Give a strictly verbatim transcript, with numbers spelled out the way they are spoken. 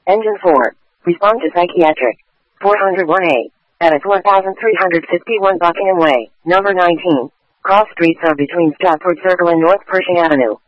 Engine four. Respond to psychiatric. four oh one A. At one thousand three hundred fifty-one Buckingham Way, number nineteen. Cross streets are between Stratford Circle and North Pershing Avenue.